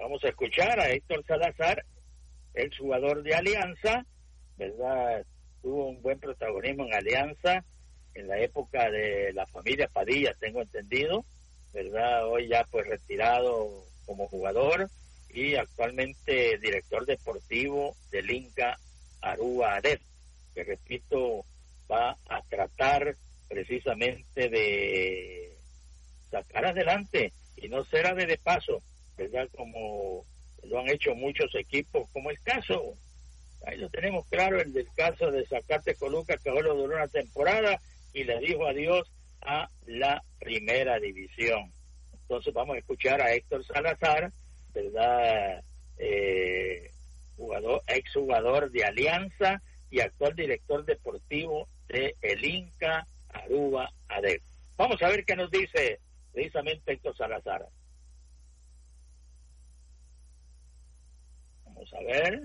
Vamos a escuchar a Héctor Salazar, ex jugador de Alianza, ¿verdad? Tuvo un buen protagonismo en Alianza en la época de la familia Padilla, tengo entendido, ¿verdad? Hoy ya pues retirado como jugador y actualmente director deportivo del Inca Aruba ADET, que repito, va a tratar precisamente de sacar adelante y no ser ave de paso, ¿verdad? Como lo han hecho muchos equipos, como el caso, ahí lo tenemos claro, el del caso de Zacate Coluca, que solo duró una temporada y le dijo adiós a la primera división. Entonces vamos a escuchar a Héctor Salazar, ¿verdad? Exjugador de Alianza y actual director deportivo de el Inca Aruba ADET. Vamos a ver qué nos dice precisamente Héctor Salazar. Vamos a ver.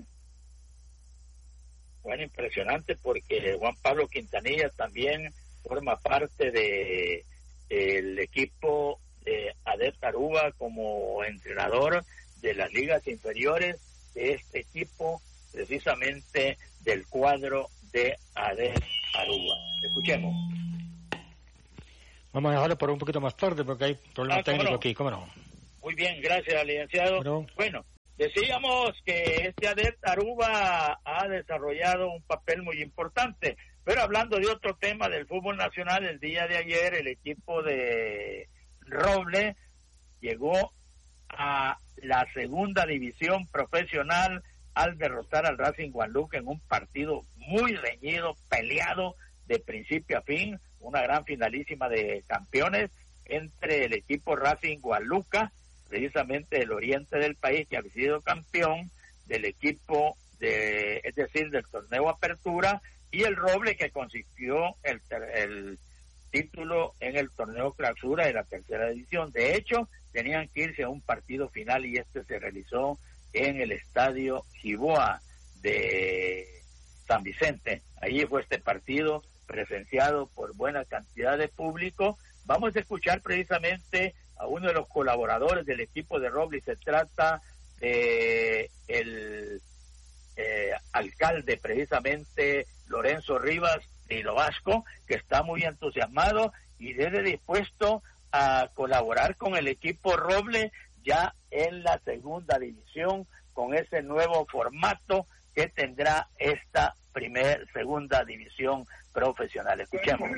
Bueno, impresionante porque Juan Pablo Quintanilla también forma parte de el equipo de ADET Aruba como entrenador de las ligas inferiores de este equipo, precisamente del cuadro de ADET Aruba. Escuchemos. Vamos a dejarlo por un poquito más tarde porque hay problemas técnicos aquí, ¿cómo no? Muy bien, gracias, licenciado. Bueno, decíamos que este ADET Aruba ha desarrollado un papel muy importante, pero hablando de otro tema del fútbol nacional, el día de ayer el equipo de Roble llegó a la segunda división profesional al derrotar al Racing Guadalupe en un partido muy reñido, peleado de principio a fin, una gran finalísima de campeones entre el equipo Racing Guadalupe, precisamente del oriente del país, que ha sido campeón del equipo es decir, del torneo Apertura, y el Roble, que consiguió el título en el torneo Clausura de la tercera edición. De hecho, tenían que irse a un partido final y este se realizó en el estadio Giboa de San Vicente. Allí fue este partido presenciado por buena cantidad de público. Vamos a escuchar precisamente a uno de los colaboradores del equipo de Roble. Se trata de el alcalde, precisamente Lorenzo Rivas de Hilo Vasco, que está muy entusiasmado y desde dispuesto a colaborar con el equipo Roble ya en la segunda división con ese nuevo formato que tendrá esta segunda división profesional. Escuchemos.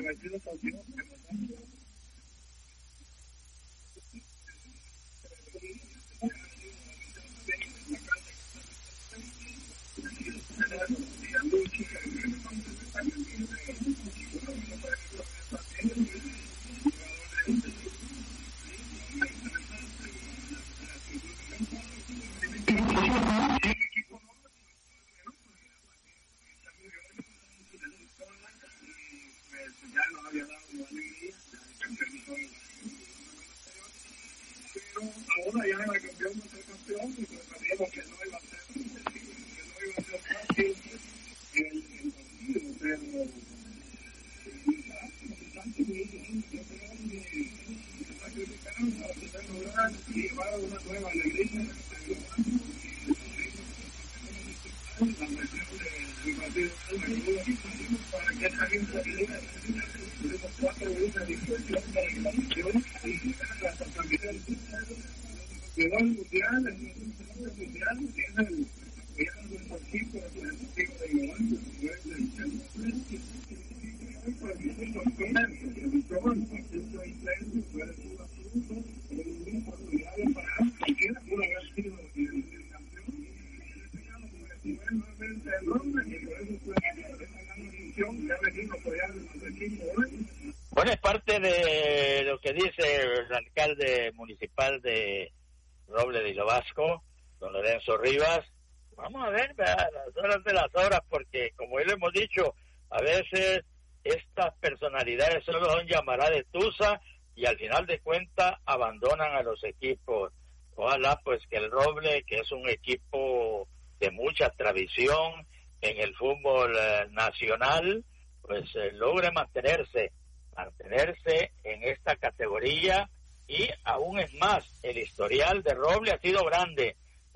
Ahora ya era campeón de ser campeón y sabíamos que no iba a ser fácil el partido, pero sacrificaron para poder lograr y llevar una nueva alegría para que esta gente de esos 4 minutos de discusión para que la misión hasta también llegó al mundial, el mundial tiene el equipo de Giovanni, Bueno, es parte de lo que dice el alcalde municipal de Roble de Hilo Vasco, don Lorenzo Rivas. Vamos a ver, ¿verdad?, las horas de las horas, porque como ya lo hemos dicho, a veces estas personalidades solo son llamadas de tusa y al final de cuentas abandonan a los equipos. Ojalá pues que el Roble, que es un equipo de mucha tradición en el fútbol nacional, pues logre mantenerse en esta categoría. Y aún es más, el historial de Roble ha sido grande,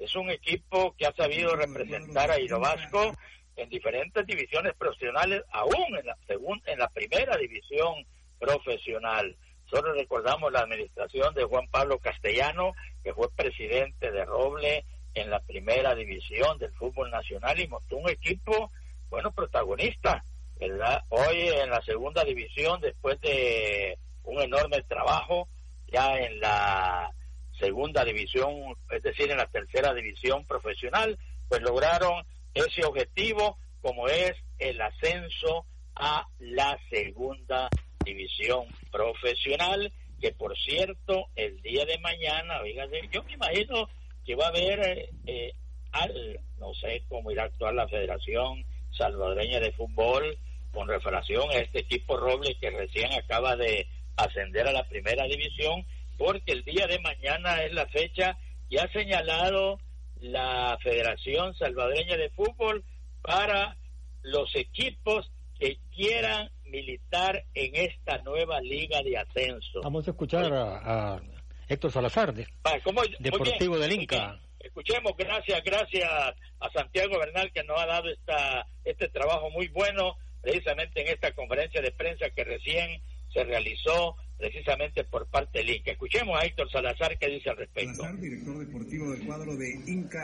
es un equipo que ha sabido representar a Hilo Vasco en diferentes divisiones profesionales, aún en la primera división profesional. Solo recordamos la administración de Juan Pablo Castellano, que fue presidente de Roble en la primera división del fútbol nacional y montó un equipo, bueno, protagonista, ¿verdad? Hoy en la segunda división, después de un enorme trabajo, ya en la segunda división, es decir, en la tercera división profesional, pues lograron ese objetivo, como es el ascenso a la segunda división profesional, que por cierto, el día de mañana, fíjate, yo me imagino que va a haber, no sé cómo irá a actuar la Federación Salvadoreña de Fútbol con relación a este equipo Roble que recién acaba de ascender a la primera división, porque el día de mañana es la fecha que ha señalado la Federación Salvadoreña de Fútbol para los equipos que quieran militar en esta nueva liga de ascenso. Vamos a escuchar a Héctor Salazar, Deportivo del Inca. Escuchemos, gracias a Santiago Bernal, que nos ha dado este trabajo muy bueno, precisamente en esta conferencia de prensa que recién se realizó precisamente por parte del Inca. Escuchemos a Héctor Salazar, que dice al respecto. Salazar, director deportivo del cuadro de Inca.